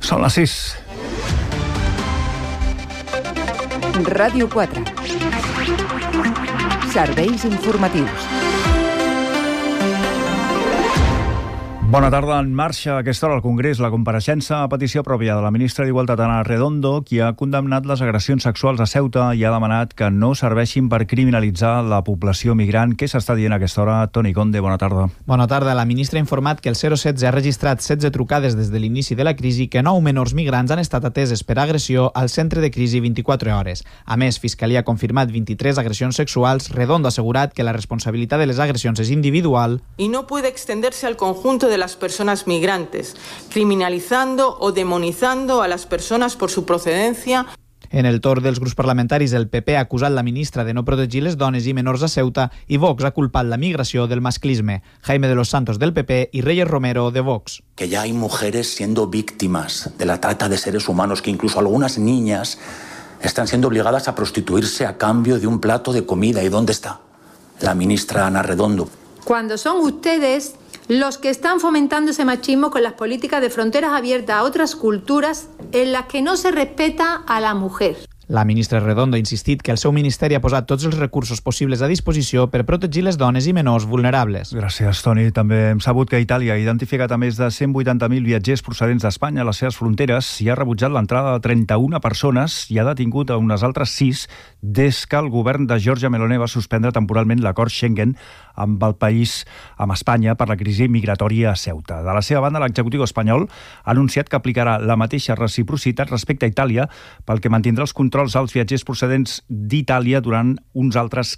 Són les 6. Ràdio 4. Serveis informatius. Bona tarda. En marxa a aquesta hora al Congrés la compareixença a petició pròpia de la ministra d'Igualtat, Ana Redondo, qui ha condemnat les agressions sexuals a Ceuta i ha demanat que no serveixin per criminalitzar la població migrant. Què s'està dient a aquesta hora? Toni Conde, bona tarda. Bona tarda. La ministra ha informat que el 016 ha registrat 16 trucades des de l'inici de la crisi, que 9 menors migrants han estat ateses per agressió al centre de crisi 24 hores. A més, Fiscalia ha confirmat 23 agressions sexuals. Redondo ha assegurat que la responsabilitat de les agressions és individual y no puede extenderse al conjunto de las personas migrantes, criminalizando o demonizando a las personas por su procedencia. En el torn dels grups parlamentaris, el PP ha acusat la ministra de no protegir les dones i menors a Ceuta i Vox ha culpat la migració del masclisme. Jaime de los Santos del PP y Reyes Romero de Vox. Que ya hay mujeres siendo víctimas de la trata de seres humanos, que incluso algunas niñas están siendo obligadas a prostituirse a cambio de un plato de comida. ¿Y dónde está la ministra Ana Redondo? Cuando son ustedes los que están fomentando ese machismo con las políticas de fronteras abiertas a otras culturas en las que no se respeta a la mujer. La ministra Redondo ha insistit que el seu ministeri ha posat tots els recursos possibles a disposició per protegir les dones i menors vulnerables. Gràcies, Toni. També hem sabut que Itàlia ha identificat a més de 180.000 viatgers procedents d'Espanya a les seves fronteres i ha rebutjat l'entrada de 31 persones i ha detingut a unes altres 6 des que el govern de Giorgia Meloni va suspendre temporalment l'acord Schengen amb el país, amb Espanya, per la crisi migratòria a Ceuta. De la seva banda, l'executiu espanyol ha anunciat que aplicarà la mateixa reciprocitat respecte a Itàlia, pel que mantindrà els controls als viatgers procedents d'Itàlia durant uns altres